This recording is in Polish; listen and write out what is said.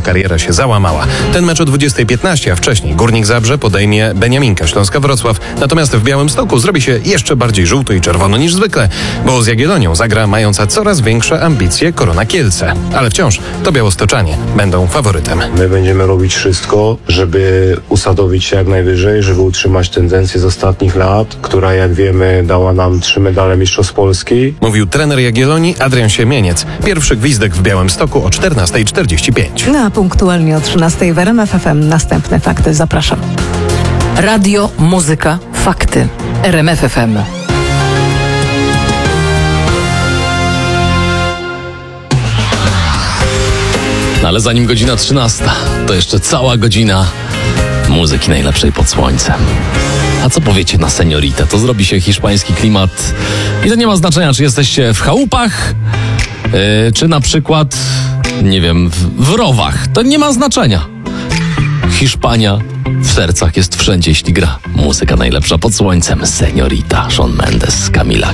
kariera się załamała. Ten mecz o 20:15, a wcześniej Górnik Zabrze podejmie Beniaminka Śląska Wrocław. Natomiast w Białymstoku zrobi się jeszcze bardziej żółto i czerwono niż zwykle, bo z Jagiellonią zagra mająca coraz większe ambicje Korona Kielce. Ale wciąż to białostoczanie będą faworytem. My będziemy robić wszystko, żeby usadowić się jak najwyżej, żeby utrzymać tendencję z ostatnich lat, która, jak wiemy, dała nam 3 medale Mistrzostw Polski. Mówił trener Jagiellonii Adrian Siemieniec. Pierwszy gwizdek w Białymstoku o 14:45. No a punktualnie o 13:00 w RMF FM następne fakty. Zapraszam. Radio, muzyka, fakty. RMF FM. Ale zanim godzina 13, to jeszcze cała godzina muzyki najlepszej pod słońcem. A co powiecie na Señoritę? To zrobi się hiszpański klimat i to nie ma znaczenia, czy jesteście w chałupach, czy na przykład, nie wiem, w rowach. To nie ma znaczenia. Hiszpania w sercach jest wszędzie, jeśli gra muzyka najlepsza pod słońcem. Señorita, Shawn Mendes, Camila